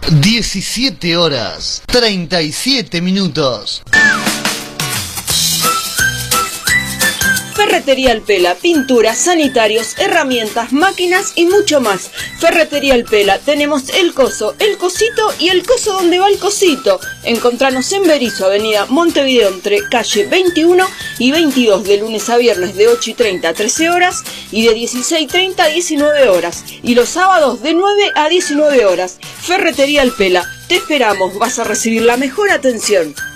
17 horas 37 minutos. Ferretería El Pela, pinturas, sanitarios, herramientas, máquinas y mucho más. Ferretería El Pela, tenemos el coso, el cosito y el coso donde va el cosito. Encontranos en Berisso, avenida Montevideo, entre calle 21 y 22, de lunes a viernes de 8:30 a 13 horas y de 16:30 a 19 horas. Y los sábados de 9 a 19 horas. Ferretería El Pela, te esperamos, vas a recibir la mejor atención.